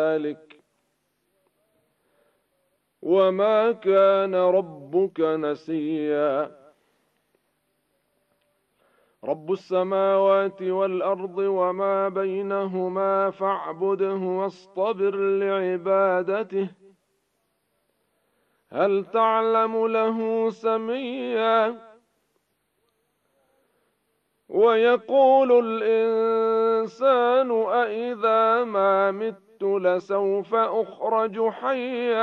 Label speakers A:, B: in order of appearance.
A: ذلك وما كان ربك نسيا. رب السماوات والأرض وما بينهما فاعبده واصطبر لعبادته هل تعلم له سميا. ويقول الإنسان أإذا ما مت لسوف أخرج حيا.